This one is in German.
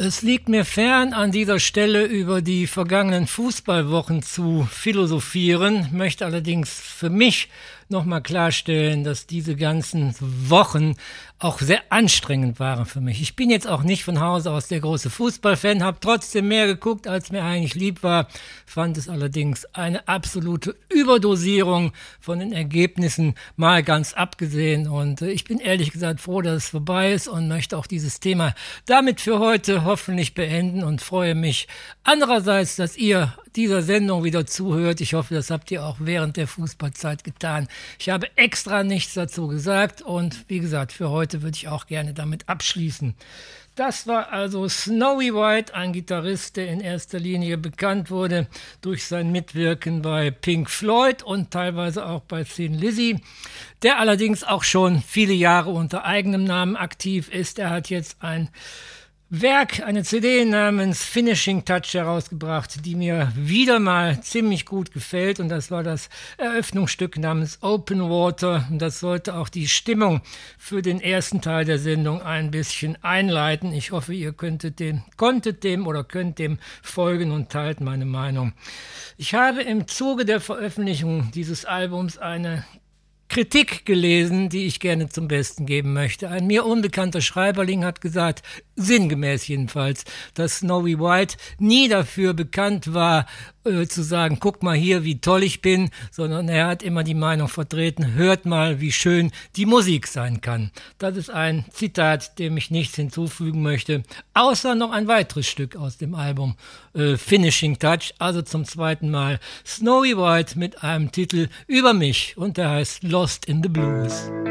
Es liegt mir fern, an dieser Stelle über die vergangenen Fußballwochen zu philosophieren, möchte allerdings für mich nochmal klarstellen, dass diese ganzen Wochen auch sehr anstrengend waren für mich. Ich bin jetzt auch nicht von Hause aus der große Fußballfan, habe trotzdem mehr geguckt, als mir eigentlich lieb war, fand es allerdings eine absolute Überdosierung von den Ergebnissen, mal ganz abgesehen. Und ich bin ehrlich gesagt froh, dass es vorbei ist und möchte auch dieses Thema damit für heute hoffentlich beenden und freue mich andererseits, dass ihr dieser Sendung wieder zuhört. Ich hoffe, das habt ihr auch während der Fußballzeit getan. Ich habe extra nichts dazu gesagt und wie gesagt, für heute würde ich auch gerne damit abschließen. Das war also Snowy White, ein Gitarrist, der in erster Linie bekannt wurde durch sein Mitwirken bei Pink Floyd und teilweise auch bei Thin Lizzy, der allerdings auch schon viele Jahre unter eigenem Namen aktiv ist. Er hat jetzt ein Werk, eine CD namens Finishing Touch herausgebracht, die mir wieder mal ziemlich gut gefällt, und das war das Eröffnungsstück namens Open Water, und das sollte auch die Stimmung für den ersten Teil der Sendung ein bisschen einleiten. Ich hoffe, ihr könnt dem folgen und teilt meine Meinung. Ich habe im Zuge der Veröffentlichung dieses Albums eine Kritik gelesen, die ich gerne zum Besten geben möchte. Ein mir unbekannter Schreiberling hat gesagt, sinngemäß jedenfalls, dass Snowy White nie dafür bekannt war, zu sagen, guck mal hier, wie toll ich bin, sondern er hat immer die Meinung vertreten, hört mal, wie schön die Musik sein kann. Das ist ein Zitat, dem ich nichts hinzufügen möchte, außer noch ein weiteres Stück aus dem Album Finishing Touch, also zum zweiten Mal Snowy White mit einem Titel über mich, und der heißt Lost in the Blues.